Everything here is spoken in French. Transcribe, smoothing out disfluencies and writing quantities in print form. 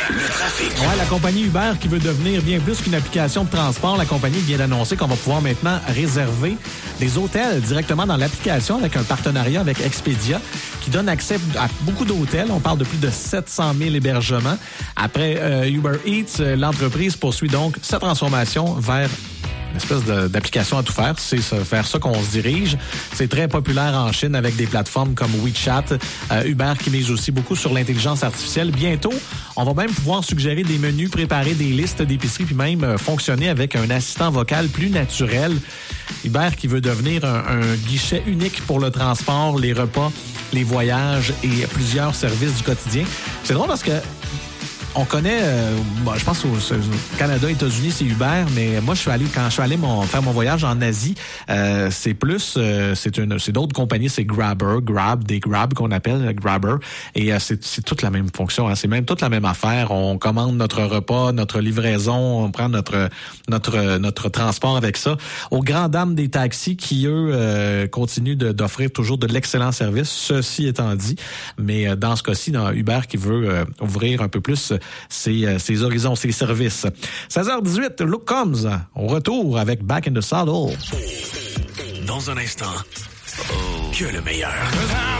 le trafic. Ouais, la compagnie Uber qui veut devenir bien plus qu'une application de transport. La compagnie vient d'annoncer qu'on va pouvoir maintenant réserver des hôtels directement dans l'application avec un partenariat avec Expedia qui donne accès à beaucoup d'hôtels. On parle de plus de 700 000 hébergements. Après Uber Eats, l'entreprise poursuit donc sa transformation vers une espèce d'application à tout faire. C'est vers ça qu'on se dirige. C'est très populaire en Chine avec des plateformes comme WeChat. Uber qui mise aussi beaucoup sur l'intelligence artificielle. Bientôt, on va même pouvoir suggérer des menus, préparer des listes d'épicerie, puis même fonctionner avec un assistant vocal plus naturel. Uber qui veut devenir un guichet unique pour le transport, les repas, les voyages et plusieurs services du quotidien. C'est drôle parce que on connaît, je pense au Canada, États-Unis, c'est Uber, mais moi, quand je suis allé faire mon voyage en Asie, c'est plus, c'est d'autres compagnies, c'est Grab qu'on appelle Grabber, et c'est toute la même fonction, hein, c'est même toute la même affaire. On commande notre repas, notre livraison, on prend notre transport avec ça. Aux grandes dames des taxis qui, eux, continuent d'offrir toujours de l'excellent service, ceci étant dit, mais dans ce cas-ci, dans Uber qui veut ouvrir un peu plus ses horizons, ses services. 16h18, Look Comes, au retour avec Back in the Saddle. Dans un instant, que le meilleur.